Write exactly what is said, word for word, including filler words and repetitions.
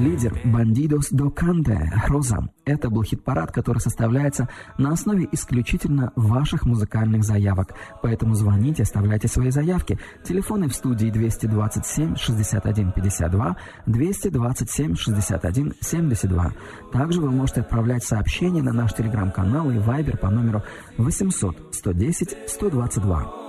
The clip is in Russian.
Лидер «Бандидос до Канте» «Роза». Это был хит-парад, который составляется на основе исключительно ваших музыкальных заявок. Поэтому звоните, оставляйте свои заявки. Телефоны в студии двести двадцать семь шестьдесят один пятьдесят два, двести двадцать семь шестьдесят один семьдесят два. Также вы можете отправлять сообщения на наш телеграм-канал и вайбер по номеру восемьсот сто десять сто двадцать два.